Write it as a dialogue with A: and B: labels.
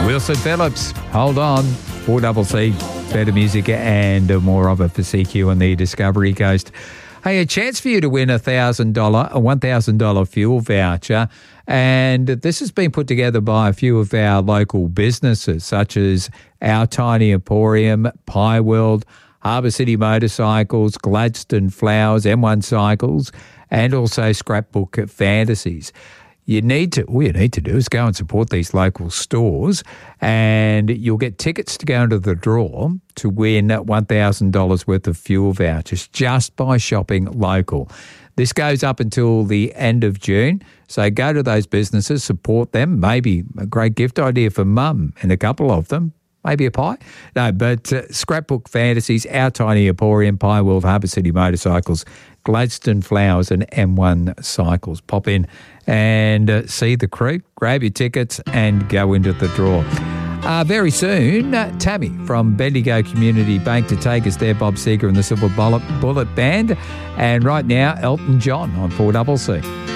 A: Wilson Phillips, hold on. 4CC, better music and more of it for CQ on the Discovery Coast. Hey, a chance for you to win a $1,000 fuel voucher. And this has been put together by a few of our local businesses, such as Our Tiny Emporium, Pie World, Harbour City Motorcycles, Gladstone Flowers, M1 Cycles, and also Scrapbook Fantasies. All you need to do is go and support these local stores, and you'll get tickets to go into the draw to win $1,000 worth of fuel vouchers just by shopping local. This goes up until the end of June, so go to those businesses, support them. Maybe a great gift idea for mum and a couple of them. Maybe a pie? No, but Scrapbook Fantasies, Our Tiny Emporium, Pie World, Harbour City Motorcycles, Gladstone Flowers and M1 Cycles. Pop in and see the crew, grab your tickets and go into the draw. Very soon, Tammy from Bendigo Community Bank to take us there, Bob Seger and the Silver Bullet Band. And right now, Elton John on 4CC.